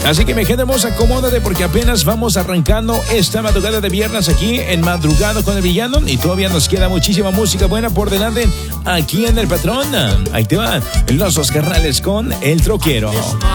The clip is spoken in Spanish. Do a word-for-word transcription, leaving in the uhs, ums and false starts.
Así que mi gente hermosa, acomódate porque apenas vamos arrancando esta madrugada de viernes aquí en Madrugada con el Villano y todavía nos queda muchísima música buena por delante aquí en El Patrón. Ahí te van los Oscarrales con El Troquero.